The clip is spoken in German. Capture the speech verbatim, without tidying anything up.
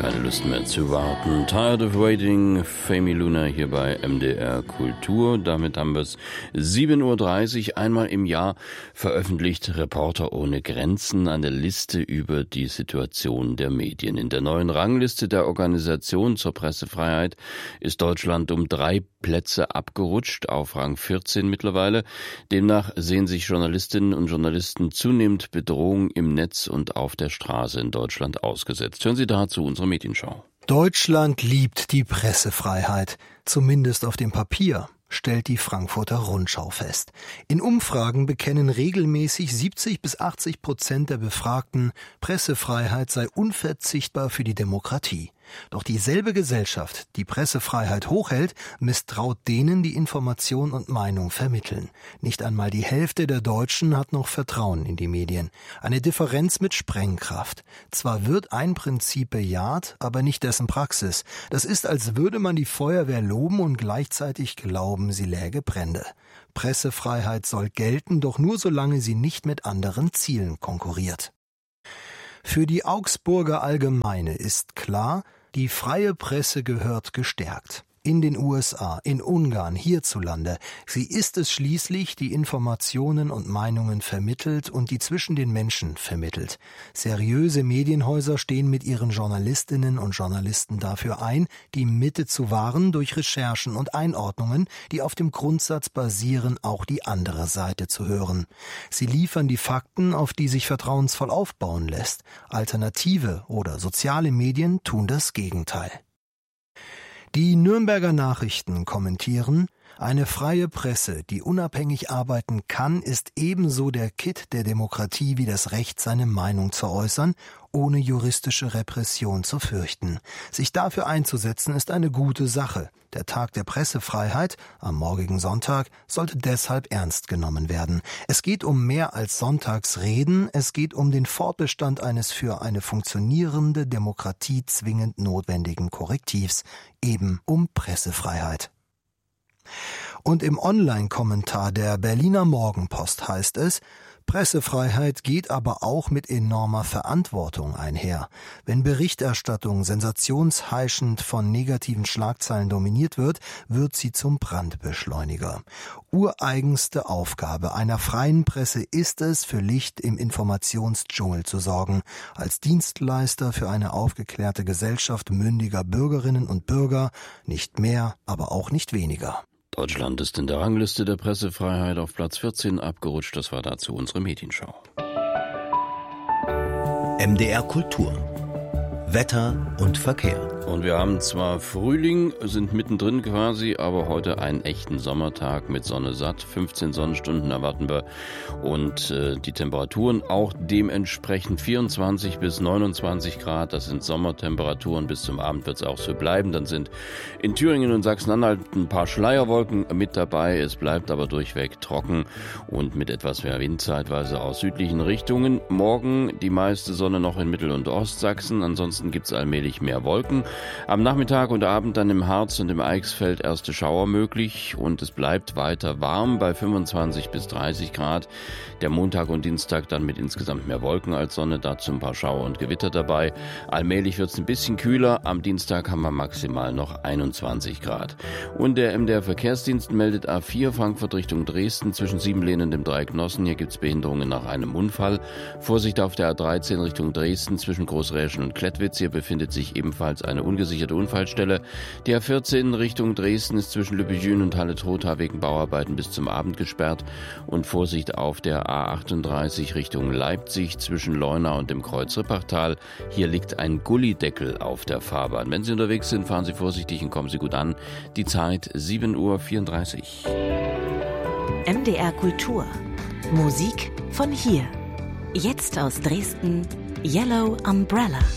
keine Lust mehr zu warten. Tired of Waiting, Famy Luna hier bei M D R Kultur. Damit haben wir es sieben Uhr dreißig, einmal im Jahr veröffentlicht Reporter ohne Grenzen eine Liste über die Situation der Medien. In der neuen Rangliste der Organisation zur Pressefreiheit ist Deutschland um drei Plätze abgerutscht, auf Rang vierzehn mittlerweile. Demnach sehen sich Journalistinnen und Journalisten zunehmend Bedrohung im Netz und auf der Straße in Deutschland ausgesetzt. Hören Sie dazu unsere Medienschau. Deutschland liebt die Pressefreiheit, zumindest auf dem Papier, stellt die Frankfurter Rundschau fest. In Umfragen bekennen regelmäßig siebzig bis achtzig Prozent der Befragten, Pressefreiheit sei unverzichtbar für die Demokratie. Doch dieselbe Gesellschaft, die Pressefreiheit hochhält, misstraut denen, die Information und Meinung vermitteln. Nicht einmal die Hälfte der Deutschen hat noch Vertrauen in die Medien. Eine Differenz mit Sprengkraft. Zwar wird ein Prinzip bejaht, aber nicht dessen Praxis. Das ist, als würde man die Feuerwehr loben und gleichzeitig glauben, sie läge Brände. Pressefreiheit soll gelten, doch nur solange sie nicht mit anderen Zielen konkurriert. Für die Augsburger Allgemeine ist klar, die freie Presse gehört gestärkt. In den U S A, in Ungarn, hierzulande. Sie ist es schließlich, die Informationen und Meinungen vermittelt und die zwischen den Menschen vermittelt. Seriöse Medienhäuser stehen mit ihren Journalistinnen und Journalisten dafür ein, die Mitte zu wahren durch Recherchen und Einordnungen, die auf dem Grundsatz basieren, auch die andere Seite zu hören. Sie liefern die Fakten, auf die sich vertrauensvoll aufbauen lässt. Alternative oder soziale Medien tun das Gegenteil. Die Nürnberger Nachrichten kommentieren: Eine freie Presse, die unabhängig arbeiten kann, ist ebenso der Kitt der Demokratie wie das Recht, seine Meinung zu äußern, ohne juristische Repression zu fürchten. Sich dafür einzusetzen, ist eine gute Sache. Der Tag der Pressefreiheit am morgigen Sonntag sollte deshalb ernst genommen werden. Es geht um mehr als Sonntagsreden, es geht um den Fortbestand eines für eine funktionierende Demokratie zwingend notwendigen Korrektivs, eben um Pressefreiheit. Und im Online-Kommentar der Berliner Morgenpost heißt es: Pressefreiheit geht aber auch mit enormer Verantwortung einher. Wenn Berichterstattung sensationsheischend von negativen Schlagzeilen dominiert wird, wird sie zum Brandbeschleuniger. Ureigenste Aufgabe einer freien Presse ist es, für Licht im Informationsdschungel zu sorgen, als Dienstleister für eine aufgeklärte Gesellschaft mündiger Bürgerinnen und Bürger, nicht mehr, aber auch nicht weniger. Deutschland ist in der Rangliste der Pressefreiheit auf Platz vierzehn abgerutscht. Das war dazu unsere Medienschau. M D R Kultur. Wetter und Verkehr. Und wir haben zwar Frühling, sind mittendrin quasi, aber heute einen echten Sommertag mit Sonne satt. fünfzehn Sonnenstunden erwarten wir und äh, die Temperaturen auch dementsprechend vierundzwanzig bis neunundzwanzig Grad. Das sind Sommertemperaturen. Bis zum Abend wird es auch so bleiben. Dann sind in Thüringen und Sachsen-Anhalt ein paar Schleierwolken mit dabei. Es bleibt aber durchweg trocken und mit etwas mehr Wind zeitweise aus südlichen Richtungen. Morgen die meiste Sonne noch in Mittel- und Ostsachsen. Ansonsten gibt es allmählich mehr Wolken. Am Nachmittag und Abend dann im Harz und im Eichsfeld erste Schauer möglich und es bleibt weiter warm bei fünfundzwanzig bis dreißig Grad. Der Montag und Dienstag dann mit insgesamt mehr Wolken als Sonne, dazu ein paar Schauer und Gewitter dabei. Allmählich wird es ein bisschen kühler. Am Dienstag haben wir maximal noch einundzwanzig Grad. Und der M D R Verkehrsdienst meldet A vier Frankfurt Richtung Dresden zwischen Siebenlehn und dem Dreieck Nossen. Hier gibt es Behinderungen nach einem Unfall. Vorsicht auf der A dreizehn Richtung Dresden zwischen Großräschen und Klettwitz. Hier befindet sich ebenfalls eine ungesicherte Unfallstelle. Die A vierzehn Richtung Dresden ist zwischen Lübbecke und Halle-Trotha wegen Bauarbeiten bis zum Abend gesperrt. Und Vorsicht auf der A achtunddreißig Richtung Leipzig zwischen Leuna und dem Kreuz Rippachtal. Hier liegt ein Gullideckel auf der Fahrbahn. Wenn Sie unterwegs sind, fahren Sie vorsichtig und kommen Sie gut an. Die Zeit sieben Uhr vierunddreißig. M D R Kultur. Musik von hier. Jetzt aus Dresden, Yellow Umbrella.